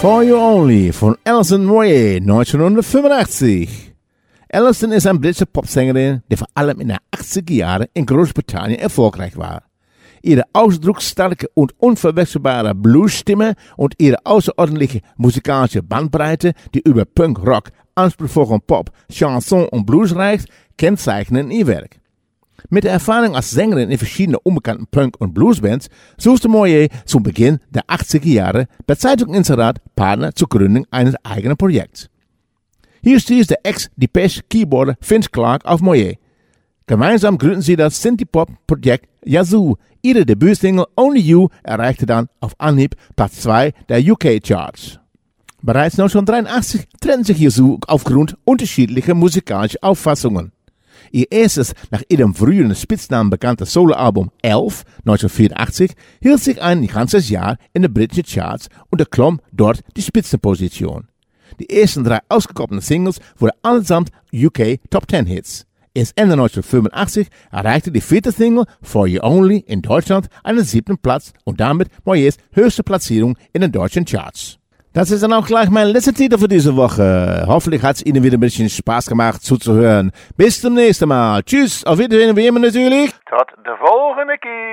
For You Only von Alison Moyet 1985. Alison ist eine britische Popsängerin, die vor allem in den 80er Jahren in Großbritannien erfolgreich war. Ihre ausdrucksstarke und unverwechselbare Bluesstimme und ihre außerordentliche musikalische Bandbreite, die über Punk, Rock, anspruchsvollen Pop, Chanson und Blues reicht, kennzeichnen ihr Werk. Mit der Erfahrung als Sängerin in verschiedenen unbekannten Punk- und Bluesbands suchte Moyet zum Beginn der 80er Jahre bei Zeitung Inserat Partner zur Gründung eines eigenen Projekts. Hier stieß der Ex-Depeche-Keyboarder Vince Clarke auf Moyet. Gemeinsam gründeten sie das Synthie-Pop-Projekt Yazoo. Ihre Debütsingle Only You erreichte dann auf Anhieb Platz 2 der UK-Charts. Bereits 1983 trennten sich Yazoo aufgrund unterschiedlicher musikalischer Auffassungen. Ihr erstes nach ihrem früheren Spitznamen bekanntes Soloalbum 11, 1984, hielt sich ein ganzes Jahr in den britischen Charts und erklomm dort die Spitzenposition. Die ersten 3 ausgekoppelten Singles wurden allesamt UK Top 10 Hits. Erst Ende 1985 erreichte die 4. Single For You Only in Deutschland einen 7. Platz und damit Moyets höchste Platzierung in den deutschen Charts. Das ist dann auch gleich mein letzter Titel für diese Woche. Hoffentlich hat es Ihnen wieder ein bisschen Spaß gemacht zuzuhören. Bis zum nächsten Mal. Tschüss, auf Wiedersehen wie immer natürlich. Tot de volgende keer.